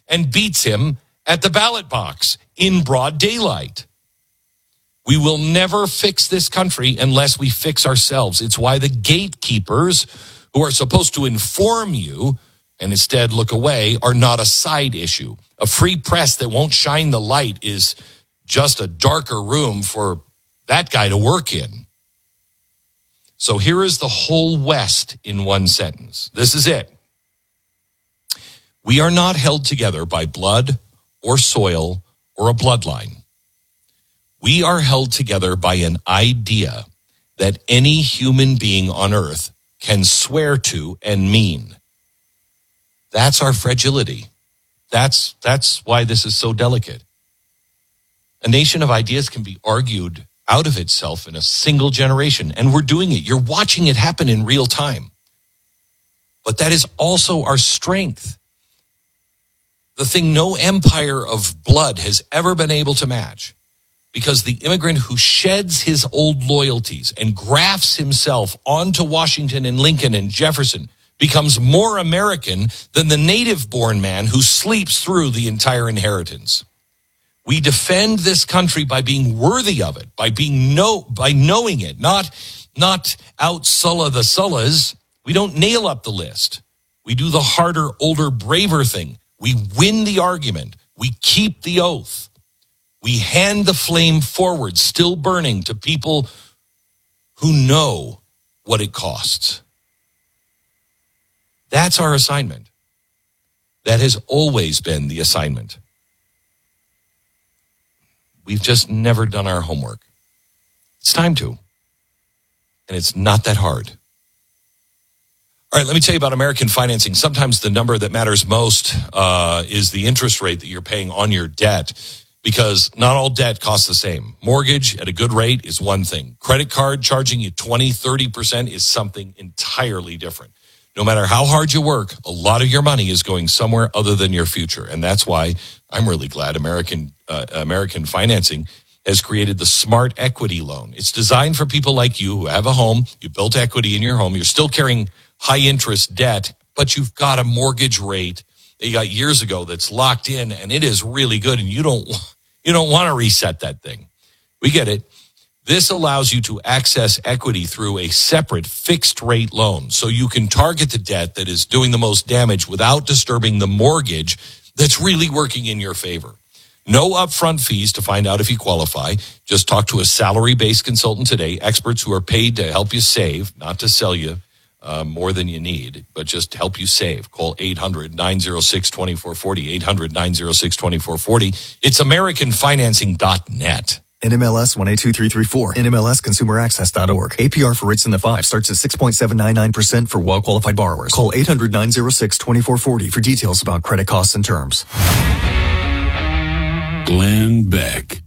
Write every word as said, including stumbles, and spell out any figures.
and beats him at the ballot box in broad daylight. We will never fix this country unless we fix ourselves. It's why the gatekeepers, who are supposed to inform you and instead look away, are not a side issue. A free press that won't shine the light is just a darker room for that guy to work in. So here is the whole West in one sentence. This is it. We are not held together by blood or soil or a bloodline. We are held together by an idea that any human being on earth can swear to and mean. That's our fragility. That's, that's why this is so delicate. A nation of ideas can be argued out of itself in a single generation, and we're doing it. You're watching it happen in real time. But that is also our strength. The thing no empire of blood has ever been able to match. Because the immigrant who sheds his old loyalties and grafts himself onto Washington and Lincoln and Jefferson becomes more American than the native-born man who sleeps through the entire inheritance. We defend this country by being worthy of it, by being know, by knowing it, not, not out-Sulla the Sullas. We don't nail up the list. We do the harder, older, braver thing. We win the argument. We keep the oath. We hand the flame forward, still burning, to people who know what it costs. That's our assignment. That has always been the assignment. We've just never done our homework. It's time to. And it's not that hard. All right, let me tell you about American financing. Sometimes the number that matters most uh, is the interest rate that you're paying on your debt, because not all debt costs the same. Mortgage at a good rate is one thing. Credit card charging you twenty, thirty percent is something entirely different. No matter how hard you work, a lot of your money is going somewhere other than your future. And that's why I'm really glad American uh, American Financing has created the Smart Equity Loan. It's designed for people like you who have a home, you built equity in your home, you're still carrying high interest debt, but you've got a mortgage rate that you got years ago that's locked in, and it is really good, and you don't you don't want to reset that thing. We get it. This allows you to access equity through a separate fixed rate loan, so you can target the debt that is doing the most damage without disturbing the mortgage that's really working in your favor. No upfront fees to find out if you qualify. Just talk to a salary-based consultant today, experts who are paid to help you save, not to sell you Uh, more than you need, but just help you save. Call eight hundred, nine oh six, two four four oh, eight hundred, nine oh six, two four four oh. It's american financing dot net. N M L S one eight two three three four, N M L S consumer access dot org. A P R for rates in the five starts at six point seven nine nine percent for well-qualified borrowers. Call eight hundred, nine oh six, two four four oh for details about credit costs and terms. Glenn Beck.